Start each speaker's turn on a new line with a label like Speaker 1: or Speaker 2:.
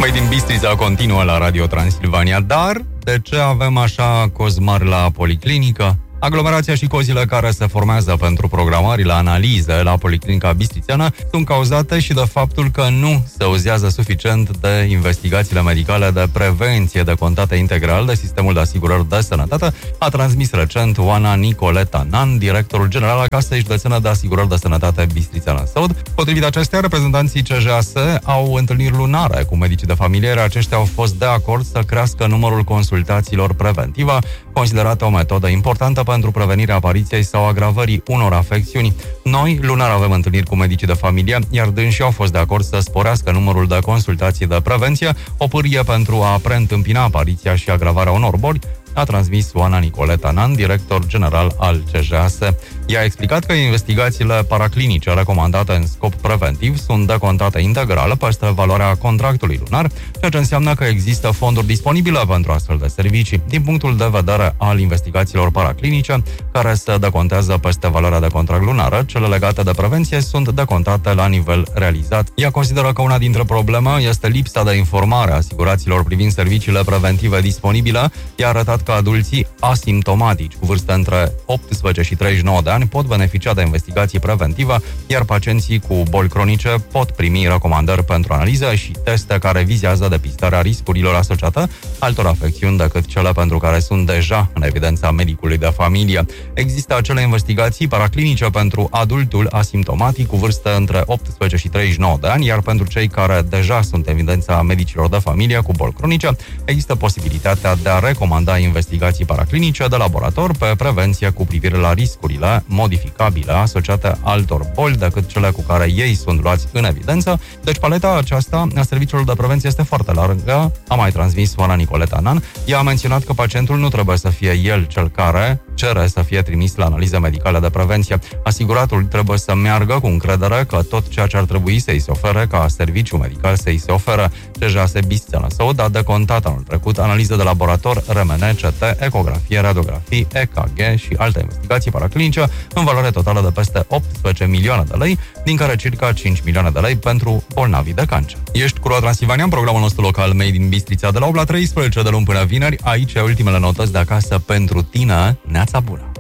Speaker 1: Made in Bistrița continuă la Radio Transilvania, dar de ce avem așa cozmari la policlinică? Aglomerația și cozile care se formează pentru programările analize la Policlinica Bistrițeană sunt cauzate și de faptul că nu se uzează suficient de investigațiile medicale de prevenție decontate integral de Sistemul de Asigurări de Sănătate, a transmis recent Oana Nicoleta Nan, directorul general al Casei Județene de Asigurări de Sănătate Bistrițeană Săud. Potrivit acestea, reprezentanții CJAS au întâlniri lunare cu medicii de familie, iar aceștia au fost de acord să crească numărul consultațiilor preventive, considerată o metodă importantă pentru prevenirea apariției sau agravării unor afecțiuni. Noi, lunar, avem întâlniri cu medicii de familie, iar dânsii au fost de acord să sporească numărul de consultații de prevenție, o pârghie pentru a preîntâmpina apariția și agravarea unor boli, a transmis Oana Nicoleta Nan, director general al CJAS. Ea a explicat că investigațiile paraclinice recomandate în scop preventiv sunt decontate integral peste valoarea contractului lunar, ceea ce înseamnă că există fonduri disponibile pentru astfel de servicii. Din punctul de vedere al investigațiilor paraclinice, care se decontează peste valoarea de contract lunară, cele legate de prevenție sunt decontate la nivel realizat. Ea consideră că una dintre probleme este lipsa de informare a asiguraților privind serviciile preventive disponibile. I-a arătat că adulții asimptomatici cu vârste între 18 și 39 de ani pot beneficia de investigații preventive, iar pacienții cu boli cronice pot primi recomandări pentru analiză și teste care vizează depistarea riscurilor asociate altor afecțiuni decât cele pentru care sunt deja în evidența medicului de familie. Există acele investigații paraclinice pentru adultul asimptomatic cu vârste între 18 și 39 de ani, iar pentru cei care deja sunt în evidența medicilor de familie cu boli cronice, există posibilitatea de a recomanda investigații paraclinice de laborator pe prevenție cu privire la riscurile modificabile asociate altor boli decât cele cu care ei sunt luați în evidență. Deci paleta aceasta a serviciilor de prevenție este foarte largă, a mai transmis Oana Nicoleta Nan. Ea a menționat că pacientul nu trebuie să fie el cel care cere să fie trimis la analize medicale de prevenție. Asiguratul trebuie să meargă cu încredere că tot ceea ce ar trebui să-i se ofere ca serviciu medical să-i se ofere. CJAS Bistrițeană Săud a decontat anul trecut analize de laborator, RMN, CT, ecografie, radiografii, EKG și alte investigații paraclinice în valoare totală de peste 18 milioane de lei, din care circa 5 milioane de lei pentru bolnavii de cancer. Ești cu Roa Transilvania în programul nostru local Made in Bistrița de la 8 la 13 de luni până vineri. Aici ultimele notăți de acasă pentru tine. Neața bună!